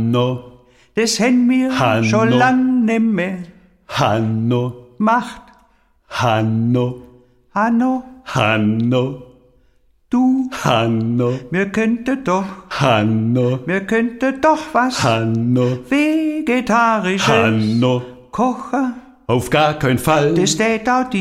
Hanno, das hen mir Hanno. schon lang nimmer Hanno, macht. Hanno, Hanno, Hanno, du, Hanno, wir könnten doch was Hanno, Vegetarisches Hanno, kochen. auf gar keinen Fall. Das tät auch die